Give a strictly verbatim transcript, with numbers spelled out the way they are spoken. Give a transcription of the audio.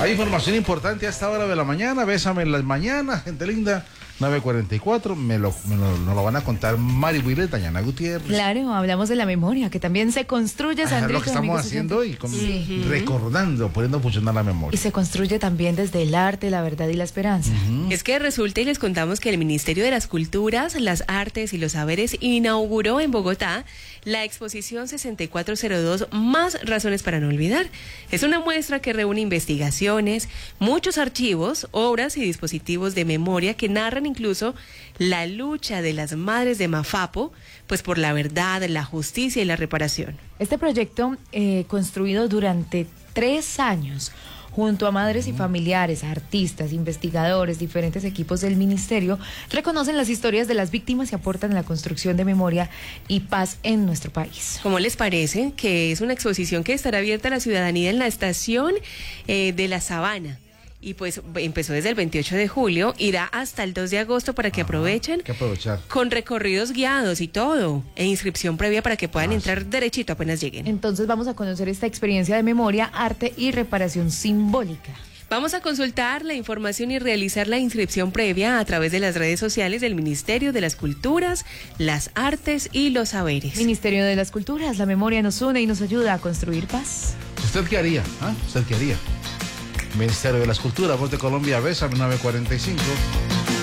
Hay información importante a esta hora de la mañana. Bésame en las mañanas, gente linda. nueve cuarenta y cuatro, me lo, me lo, nos lo van a contar Mari Willet, Dayana Gutiérrez. Claro, hablamos de la memoria, que también se construye, Sandrita. Es lo que estamos haciendo hoy, sí. recordando, poniendo a funcionar la memoria. Y se construye también desde el arte, la verdad y la esperanza. Uh-huh. Es que resulta y les contamos que el Ministerio de las Culturas, las Artes y los Saberes inauguró en Bogotá la exposición sesenta y cuatro cero dos, Más Razones para No Olvidar. Es una muestra que reúne investigaciones, muchos archivos, obras y dispositivos de memoria que narran incluso la lucha de las madres de Mafapo, pues por la verdad, la justicia y la reparación. Este proyecto, eh, construido durante tres años, junto a madres y familiares, artistas, investigadores, diferentes equipos del ministerio, reconocen las historias de las víctimas y aportan a la construcción de memoria y paz en nuestro país. ¿Cómo les parece? Que es una exposición que estará abierta a la ciudadanía en la estación eh, de La Sabana. Y pues empezó desde el veintiocho de julio, irá hasta el dos de agosto para que Ajá, aprovechen. Que aprovechar. Con recorridos guiados y todo, e inscripción previa para que puedan ah, entrar sí. derechito apenas lleguen. Entonces vamos a conocer esta experiencia de memoria, arte y reparación simbólica. Vamos a consultar la información y realizar la inscripción previa a través de las redes sociales del Ministerio de las Culturas, las Artes y los Saberes. Ministerio de las Culturas, la memoria nos une y nos ayuda a construir paz. ¿Usted qué haría? ¿Ah? ¿Usted qué haría? Ministerio de las Culturas, Voz de Colombia, Bésame, nueve cuarenta y cinco.